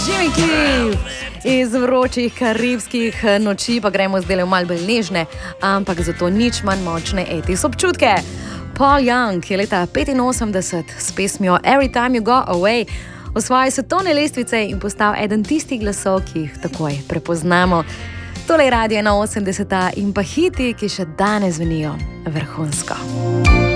Jimmy Cliff iz vročih karibskih noči, pa gremo zdaj v malce bolj nežne, ampak zato nič manj močne etis občutke. Paul Young je leta 1985 s pesmijo Every Time You Go Away osvojil svetovne lestvice in postal eden tistih glasov, ki jih takoj prepoznamo. Tole je Radio 81 in pa hiti, ki še danes zvenijo vrhunsko.